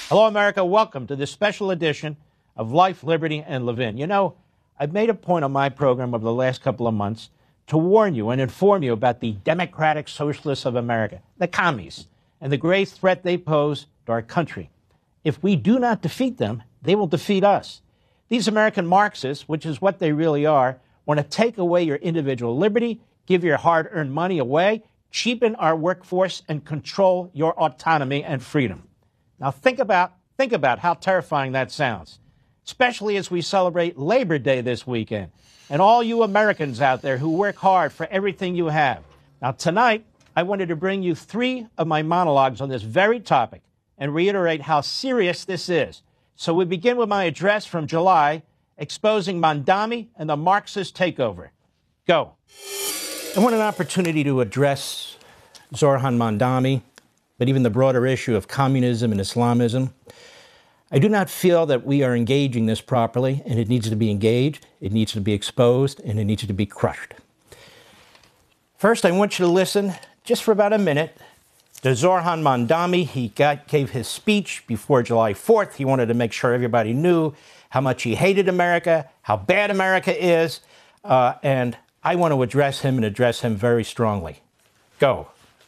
Hello, America. Welcome to this special edition of Life, Liberty, and Levin. You know, I've made a point on my program over the last couple of months to warn you and inform you about the democratic socialists of America, the commies, and the grave threat they pose to our country. If we do not defeat them, they will defeat us. These American Marxists, which is what they really are, want to take away your individual liberty, give your hard-earned money away, cheapen our workforce, and control your autonomy and freedom. Now think about how terrifying that sounds, especially as we celebrate Labor Day this weekend, and all you Americans out there who work hard for everything you have. Now tonight, I wanted to bring you 3 of my monologues on this very topic and reiterate how serious this is. So we begin with my address from July, exposing Mamdani and the Marxist takeover. Go. I want an opportunity to address Zoran Mamdani, but even the broader issue of communism and Islamism. I do not feel that we are engaging this properly, and it needs to be engaged, it needs to be exposed, and it needs to be crushed. First, I want you to listen, just for about a minute, to Zoran Mamdani. He gave his speech before July 4th. He wanted to make sure everybody knew how much he hated America, how bad America is, and I want to address him and address him very strongly. Go.